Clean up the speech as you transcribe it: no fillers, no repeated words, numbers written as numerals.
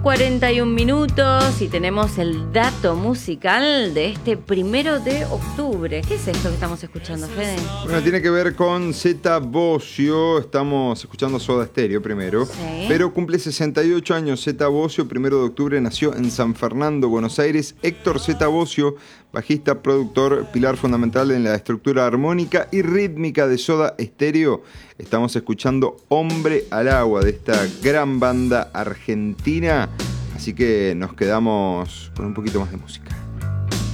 41 minutos y tenemos el dato musical de este 1 de octubre. ¿Qué es esto que estamos escuchando, Fede? Bueno, tiene que ver con Zeta Bosio. Estamos escuchando Soda Stereo primero. Sí. Pero cumple 68 años Zeta Bosio. 1 de octubre nació en San Fernando, Buenos Aires. Héctor Zeta Bosio, bajista, productor, pilar fundamental en la estructura armónica y rítmica de Soda Stereo. Estamos escuchando Hombre al Agua de esta gran banda argentina. Así que nos quedamos con un poquito más de música.